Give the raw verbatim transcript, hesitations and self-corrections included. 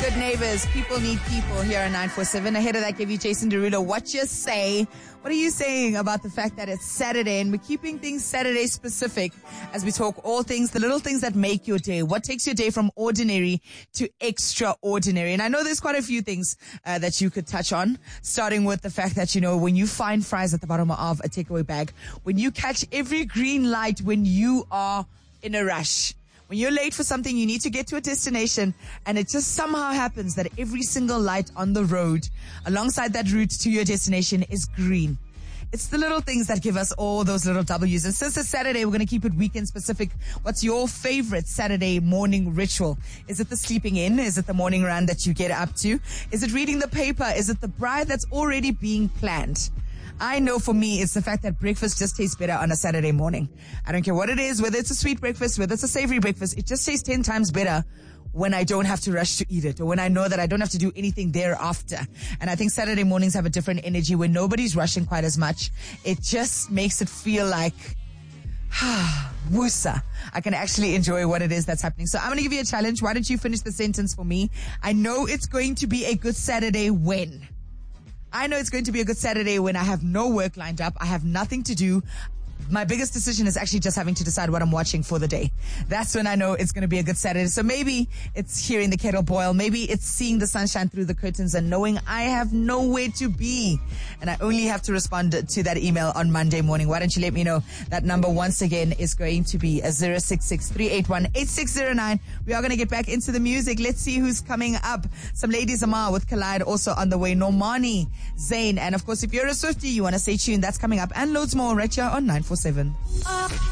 Good neighbors, people need people here at nine four seven. Ahead of that, gave you Jason Derulo. What you say? What are you saying about the fact that it's Saturday and we're keeping things Saturday specific as we talk all things, the little things that make your day? What takes your day from ordinary to extraordinary? And I know there's quite a few things uh, that you could touch on, starting with the fact that, you know, when you find fries at the bottom of a takeaway bag, when you catch every green light when you are in a rush. When you're late for something, you need to get to a destination, and it just somehow happens that every single light on the road alongside that route to your destination is green. It's the little things that give us all those little W's. And since it's Saturday, we're going to keep it weekend specific. What's your favorite Saturday morning ritual? Is it the sleeping in? Is it the morning run that you get up to? Is it reading the paper? Is it the bride that's already being planned? I know for me, it's the fact that breakfast just tastes better on a Saturday morning. I don't care what it is, whether it's a sweet breakfast, whether it's a savory breakfast, it just tastes ten times better when I don't have to rush to eat it, or when I know that I don't have to do anything thereafter. And I think Saturday mornings have a different energy when nobody's rushing quite as much. It just makes it feel like, woosa. I can actually enjoy what it is that's happening. So I'm going to give you a challenge. Why don't you finish the sentence for me? I know it's going to be a good Saturday when... I know it's going to be a good Saturday when I have no work lined up. I have nothing to do. My biggest decision is actually just having to decide what I'm watching for the day. That's when I know it's going to be a good Saturday. So maybe it's hearing the kettle boil. Maybe it's seeing the sunshine through the curtains and knowing I have nowhere to be. And I only have to respond to that email on Monday morning. Why don't you let me know? That number once again is going to be a zero six six, three eight one, eight six zero nine. We are going to get back into the music. Let's see who's coming up. Some Ladies Amar with Collide also on the way. Normani, Zayn. And of course, if you're a Swiftie, you want to stay tuned. That's coming up and loads more right here on nine four seven.